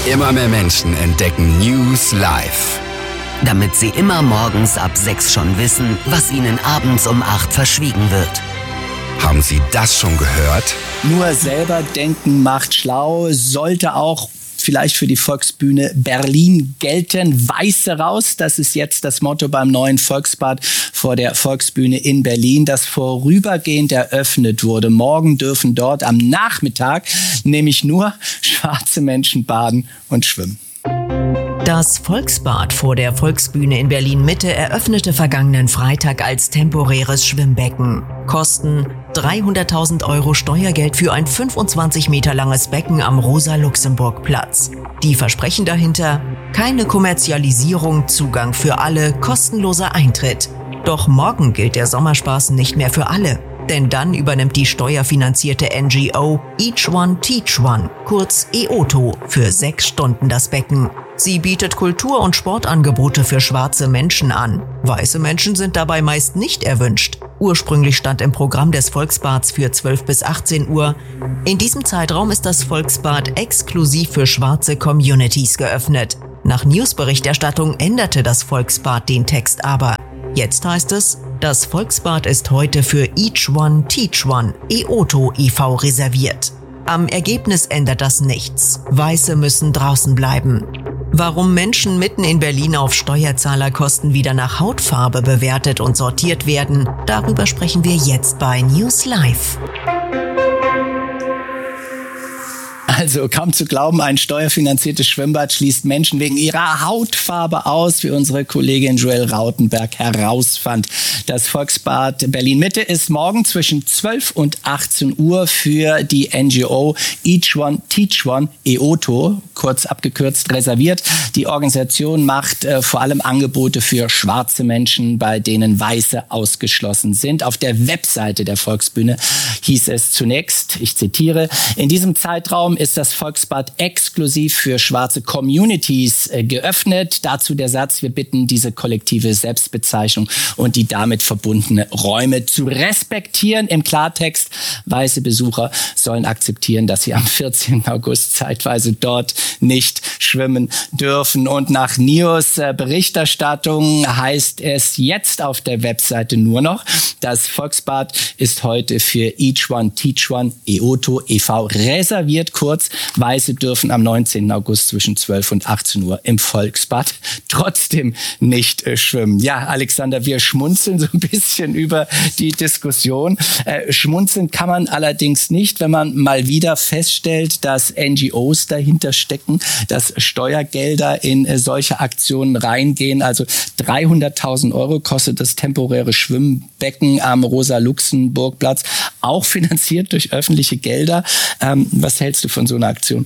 Immer mehr Menschen entdecken News Live. Damit sie immer morgens ab 6 schon wissen, was ihnen abends um 8 verschwiegen wird. Haben Sie das schon gehört? Nur selber denken macht schlau, sollte auch vielleicht für die Volksbühne Berlin gelten. Weiße raus, das ist jetzt das Motto beim neuen Volksbad vor der Volksbühne in Berlin, das vorübergehend eröffnet wurde. Morgen dürfen dort am Nachmittag nämlich nur schwarze Menschen baden und schwimmen. Das Volksbad vor der Volksbühne in Berlin-Mitte eröffnete vergangenen Freitag als temporäres Schwimmbecken. Kosten 300.000 € Steuergeld für ein 25 Meter langes Becken am Rosa-Luxemburg-Platz. Die Versprechen dahinter: keine Kommerzialisierung, Zugang für alle, kostenloser Eintritt. Doch morgen gilt der Sommerspaß nicht mehr für alle. Denn dann übernimmt die steuerfinanzierte NGO Each One Teach One, kurz EOTO, für 6 Stunden das Becken. Sie bietet Kultur- und Sportangebote für schwarze Menschen an. Weiße Menschen sind dabei meist nicht erwünscht. Ursprünglich stand im Programm des Volksbads für 12 bis 18 Uhr. In diesem Zeitraum ist das Volksbad exklusiv für schwarze Communities geöffnet. Nach Newsberichterstattung änderte das Volksbad den Text aber. Jetzt heißt es: Das Volksbad ist heute für Each One Teach One, EOTO e.V. reserviert. Am Ergebnis ändert das nichts. Weiße müssen draußen bleiben. Warum Menschen mitten in Berlin auf Steuerzahlerkosten wieder nach Hautfarbe bewertet und sortiert werden, darüber sprechen wir jetzt bei News Live. Also kaum zu glauben, ein steuerfinanziertes Schwimmbad schließt Menschen wegen ihrer Hautfarbe aus, wie unsere Kollegin Joelle Rautenberg herausfand. Das Volksbad Berlin-Mitte ist morgen zwischen 12 und 18 Uhr für die NGO Each One Teach One, EOTO, kurz abgekürzt, reserviert. Die Organisation macht vor allem Angebote für schwarze Menschen, bei denen Weiße ausgeschlossen sind. Auf der Webseite der Volksbühne hieß es zunächst, ich zitiere: In diesem Zeitraum ist das Volksbad exklusiv für schwarze Communities geöffnet. Dazu der Satz: Wir bitten, diese kollektive Selbstbezeichnung und die damit verbundene Räume zu respektieren. Im Klartext: Weiße Besucher sollen akzeptieren, dass sie am 14. August zeitweise dort nicht schwimmen dürfen. Und nach NIOS Berichterstattung heißt es jetzt auf der Webseite nur noch: Das Volksbad ist heute für Each One Teach One, EOTO e.V. reserviert. Kurz: Weiße dürfen am 19. August zwischen 12 und 18 Uhr im Volksbad trotzdem nicht schwimmen. Ja, Alexander, wir schmunzeln so ein bisschen über die Diskussion. Schmunzeln kann man allerdings nicht, wenn man mal wieder feststellt, dass NGOs dahinter stecken, dass Steuergelder in solche Aktionen reingehen. Also 300.000 € kostet das temporäre Schwimmbecken am Rosa-Luxemburg-Platz, auch finanziert durch öffentliche Gelder. Was hältst du von so einer Aktion?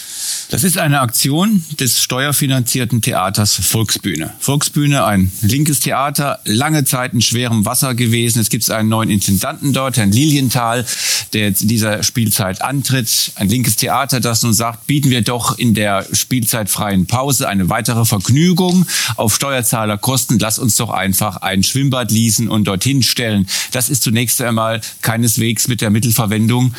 Das ist eine Aktion des steuerfinanzierten Theaters Volksbühne. Volksbühne, ein linkes Theater, lange Zeit in schwerem Wasser gewesen. Es gibt einen neuen Intendanten dort, Herrn Lilienthal, der jetzt in dieser Spielzeit antritt. Ein linkes Theater, das nun sagt, bieten wir doch in der spielzeitfreien Pause eine weitere Vergnügung auf Steuerzahlerkosten. Lass uns doch einfach ein Schwimmbad leasen und dorthin stellen. Das ist zunächst einmal keineswegs mit der Mittelverwendung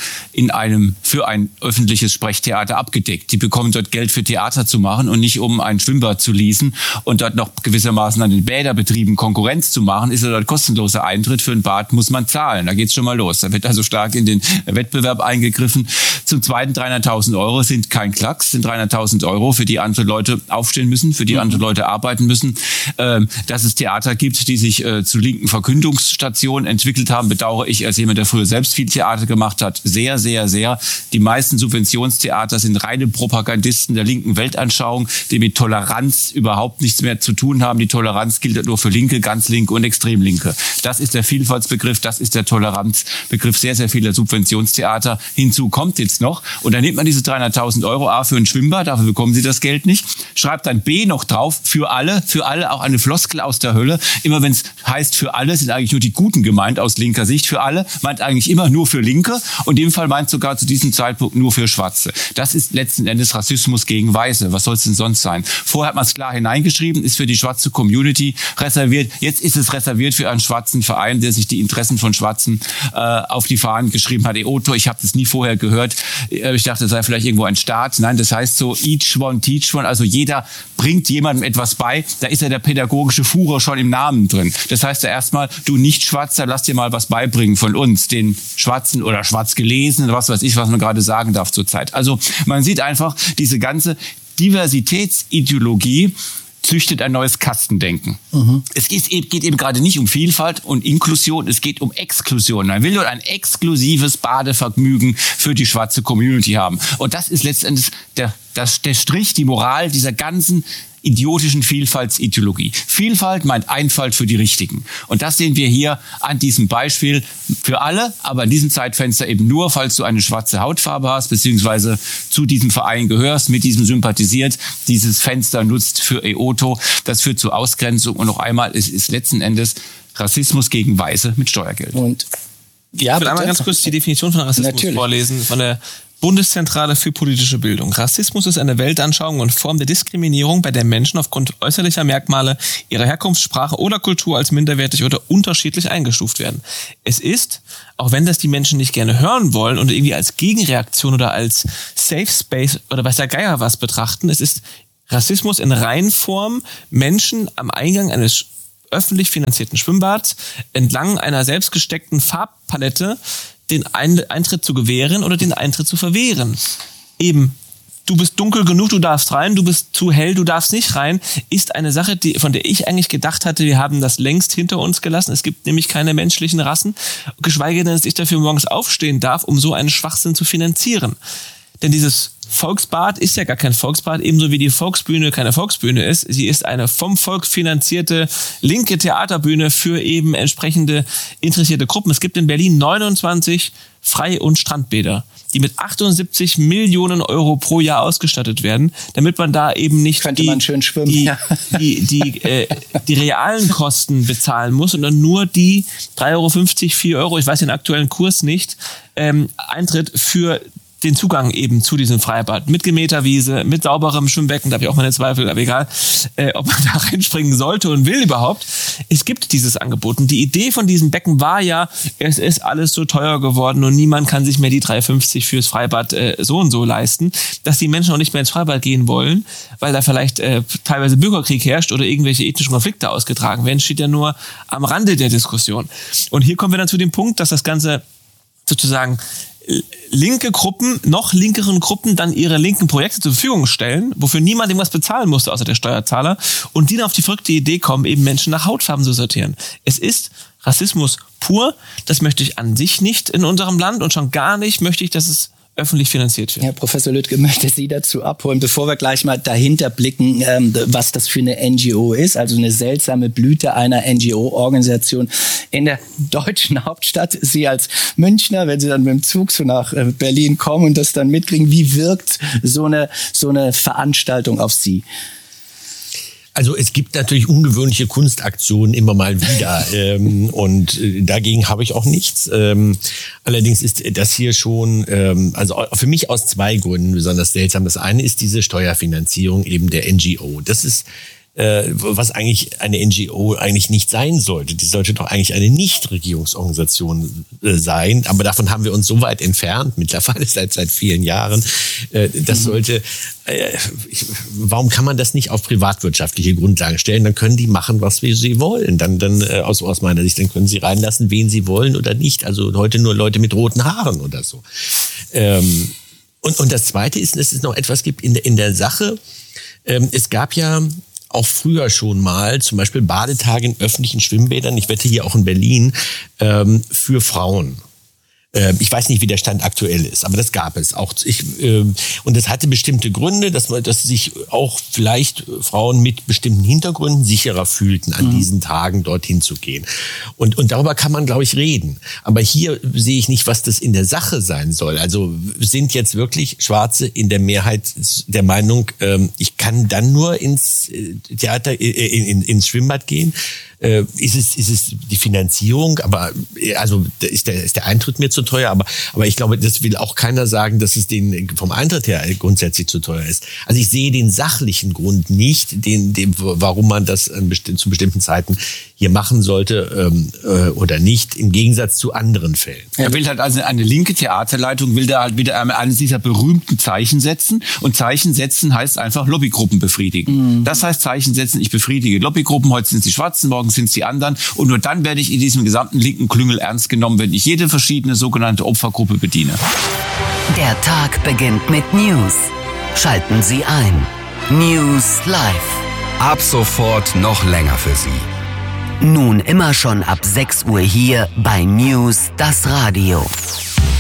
für ein öffentliches Sprechtheater abgedeckt. Die bekommen dort Geld für Theater zu machen und nicht um ein Schwimmbad zu leasen und dort noch gewissermaßen an den Bäderbetrieben Konkurrenz zu machen. Ist ja dort kostenloser Eintritt. Für ein Bad muss man zahlen. Da geht's schon mal los. Da wird also stark in den Wettbewerb eingegriffen. Zum Zweiten 300.000 € sind kein Klacks, sind 300.000 €, für die andere Leute aufstehen müssen, für die andere Leute arbeiten müssen. Dass es Theater gibt, die sich zu linken Verkündungsstationen entwickelt haben, bedauere ich als jemand, der früher selbst viel Theater gemacht hat, sehr, sehr, sehr. Die meisten Subventionstheater sind reine Propagandisten der linken Weltanschauung, die mit Toleranz überhaupt nichts mehr zu tun haben. Die Toleranz gilt nur für Linke, ganz Linke und Extremlinke. Das ist der Vielfaltsbegriff, das ist der Toleranzbegriff sehr, sehr vieler Subventionstheater. Hinzu kommt jetzt noch, und dann nimmt man diese 300.000 € A für ein Schwimmbad, dafür bekommen Sie das Geld nicht, schreibt dann B noch drauf, für alle auch eine Floskel aus der Hölle. Immer wenn es heißt für alle, sind eigentlich nur die Guten gemeint aus linker Sicht. Für alle meint eigentlich immer nur für Linke und in dem Fall meint sogar zu diesem Zeitpunkt nur für Schwarze. Das ist letzten Endes ist Rassismus gegen Weiße. Was soll es denn sonst sein? Vorher hat man es klar hineingeschrieben, ist für die schwarze Community reserviert. Jetzt ist es reserviert für einen schwarzen Verein, der sich die Interessen von Schwarzen auf die Fahnen geschrieben hat. EOTO, ich habe das nie vorher gehört. Ich dachte, das sei vielleicht irgendwo ein Staat. Nein, das heißt so each one, teach one. Also jeder bringt jemandem etwas bei. Da ist ja der pädagogische Furor schon im Namen drin. Das heißt ja erstmal, du Nicht-Schwarzer, lass dir mal was beibringen von uns, den Schwarzen oder schwarz gelesenen, was weiß ich, was man gerade sagen darf zurzeit. Also man sieht einfach, diese ganze Diversitätsideologie züchtet ein neues Kastendenken. Es geht eben gerade nicht um Vielfalt und Inklusion, es geht um Exklusion. Man will nur ein exklusives Badevergnügen für die schwarze Community haben. Und das ist letztendlich der Strich, die Moral dieser ganzen idiotischen Vielfaltsideologie. Vielfalt meint Einfalt für die Richtigen. Und das sehen wir hier an diesem Beispiel für alle, aber in diesem Zeitfenster eben nur, falls du eine schwarze Hautfarbe hast, beziehungsweise zu diesem Verein gehörst, mit diesem sympathisiert, dieses Fenster nutzt für EOTO. Das führt zu Ausgrenzung. Und noch einmal, es ist letzten Endes Rassismus gegen Weiße mit Steuergeld. Und ja, ich will einmal ganz kurz die Definition von Rassismus vorlesen, von der Bundeszentrale für politische Bildung. Rassismus ist eine Weltanschauung und Form der Diskriminierung, bei der Menschen aufgrund äußerlicher Merkmale, ihrer Herkunft, Sprache oder Kultur als minderwertig oder unterschiedlich eingestuft werden. Es ist, auch wenn das die Menschen nicht gerne hören wollen und irgendwie als Gegenreaktion oder als Safe Space oder weiß der Geier was betrachten, es ist Rassismus in Reinform, Menschen am Eingang eines öffentlich finanzierten Schwimmbads entlang einer selbstgesteckten Farbpalette den Eintritt zu gewähren oder den Eintritt zu verwehren. Eben, du bist dunkel genug, du darfst rein, du bist zu hell, du darfst nicht rein, ist eine Sache, von der ich eigentlich gedacht hatte, wir haben das längst hinter uns gelassen. Es gibt nämlich keine menschlichen Rassen, geschweige denn, dass ich dafür morgens aufstehen darf, um so einen Schwachsinn zu finanzieren. Denn dieses Volksbad ist ja gar kein Volksbad, ebenso wie die Volksbühne keine Volksbühne ist. Sie ist eine vom Volk finanzierte linke Theaterbühne für eben entsprechende interessierte Gruppen. Es gibt in Berlin 29 Frei- und Strandbäder, die mit 78 Millionen Euro pro Jahr ausgestattet werden, damit man da eben nicht die realen Kosten bezahlen muss, sondern nur die 3,50 Euro, 4 Euro, ich weiß den aktuellen Kurs nicht, Eintritt für den Zugang eben zu diesem Freibad mit gemähter Wiese, mit sauberem Schwimmbecken, da habe ich auch meine Zweifel, aber egal, ob man da reinspringen sollte und will überhaupt. Es gibt dieses Angebot und die Idee von diesem Becken war ja, es ist alles so teuer geworden und niemand kann sich mehr die 3,50 fürs Freibad so und so leisten, dass die Menschen auch nicht mehr ins Freibad gehen wollen, weil da vielleicht teilweise Bürgerkrieg herrscht oder irgendwelche ethnischen Konflikte ausgetragen werden, steht ja nur am Rande der Diskussion. Und hier kommen wir dann zu dem Punkt, dass das Ganze sozusagen linke Gruppen, noch linkeren Gruppen dann ihre linken Projekte zur Verfügung stellen, wofür niemand irgendwas bezahlen musste, außer der Steuerzahler, und die dann auf die verrückte Idee kommen, eben Menschen nach Hautfarben zu sortieren. Es ist Rassismus pur, das möchte ich an sich nicht in unserem Land und schon gar nicht möchte ich, dass es öffentlich finanziert wird. Herr Professor Lüttke möchte Sie dazu abholen, bevor wir gleich mal dahinter blicken, was das für eine NGO ist, also eine seltsame Blüte einer NGO-Organisation in der deutschen Hauptstadt. Sie als Münchner, wenn Sie dann mit dem Zug so nach Berlin kommen und das dann mitkriegen, wie wirkt so eine Veranstaltung auf Sie? Also es gibt natürlich ungewöhnliche Kunstaktionen immer mal wieder und dagegen habe ich auch nichts. Allerdings ist das hier schon, also für mich aus zwei Gründen besonders seltsam. Das eine ist diese Steuerfinanzierung eben der NGO. Das ist was eigentlich eine NGO eigentlich nicht sein sollte. Die sollte doch eigentlich eine Nichtregierungsorganisation sein. Aber davon haben wir uns so weit entfernt, mittlerweile seit vielen Jahren. Das sollte, warum kann man das nicht auf privatwirtschaftliche Grundlagen stellen? Dann können die machen, was sie wollen. Dann aus meiner Sicht, dann können sie reinlassen, wen sie wollen oder nicht. Also heute nur Leute mit roten Haaren oder so. Und das Zweite ist, dass es noch etwas gibt in der Sache. Es gab ja auch früher schon mal zum Beispiel Badetage in öffentlichen Schwimmbädern, ich wette hier auch in Berlin, für Frauen. Ich weiß nicht, wie der Stand aktuell ist, aber das gab es auch. Und das hatte bestimmte Gründe, dass sich auch vielleicht Frauen mit bestimmten Hintergründen sicherer fühlten, an diesen Tagen dorthin zu gehen. Und darüber kann man, glaube ich, reden. Aber hier sehe ich nicht, was das in der Sache sein soll. Also sind jetzt wirklich Schwarze in der Mehrheit der Meinung, ich kann dann nur ins Theater, ins Schwimmbad gehen. Ist es die Finanzierung, aber also ist der Eintritt mir zu teuer, aber ich glaube, das will auch keiner sagen, dass es den vom Eintritt her grundsätzlich zu teuer ist. Also ich sehe den sachlichen Grund nicht, warum man das zu bestimmten Zeiten hier machen sollte oder nicht, im Gegensatz zu anderen Fällen. Er will halt also eine linke Theaterleitung, will da halt wieder eines dieser berühmten Zeichen setzen, und Zeichen setzen heißt einfach Lobbygruppen befriedigen. Das heißt Zeichen setzen, ich befriedige Lobbygruppen, heute sind es die Schwarzen, morgen sind es die anderen, und nur dann werde ich in diesem gesamten linken Klüngel ernst genommen, wenn ich jede verschiedene sogenannte Opfergruppe bediene. Der Tag beginnt mit News. Schalten Sie ein. News Live. Ab sofort noch länger für Sie. Nun immer schon ab 6 Uhr hier bei News das Radio.